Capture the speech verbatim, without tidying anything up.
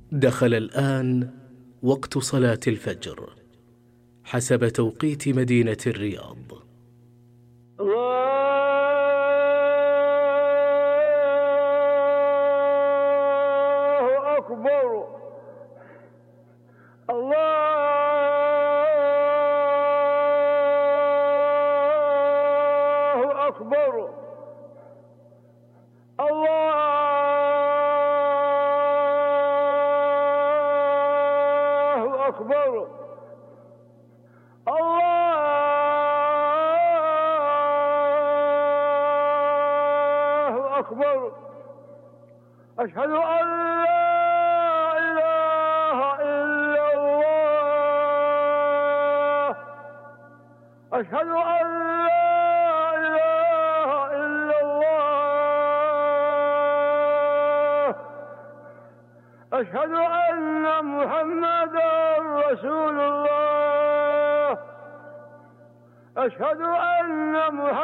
دخل الآن وقت صلاة الفجر حسب توقيت مدينة الرياض. الله أكبر. الله أكبر. الله أكبر. الله أكبر. أشهد أن لا إله إلا الله. أشهد أن لا إله إلا الله. أشهد أن محمدا رسول الله. أشهد أن محمدا